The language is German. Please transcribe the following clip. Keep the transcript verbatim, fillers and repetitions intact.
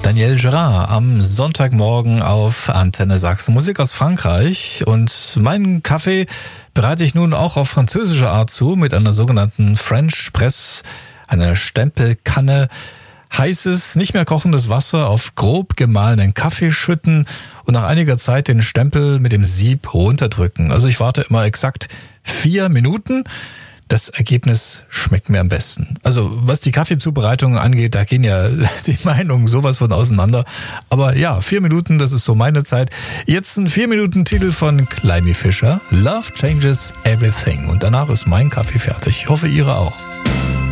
Daniel Gerard am Sonntagmorgen auf Antenne Sachsen. Musik aus Frankreich. Und meinen Kaffee bereite ich nun auch auf französische Art zu mit einer sogenannten French Press, einer Stempelkanne. Heißes, nicht mehr kochendes Wasser auf grob gemahlenen Kaffee schütten und nach einiger Zeit den Stempel mit dem Sieb runterdrücken. Also ich warte immer exakt vier Minuten. Das Ergebnis schmeckt mir am besten. Also was die Kaffeezubereitung angeht, da gehen ja die Meinungen sowas von auseinander. Aber ja, vier Minuten, das ist so meine Zeit. Jetzt ein vier Minuten Titel von Climie Fischer. Love Changes Everything. Und danach ist mein Kaffee fertig. Ich hoffe, Ihre auch.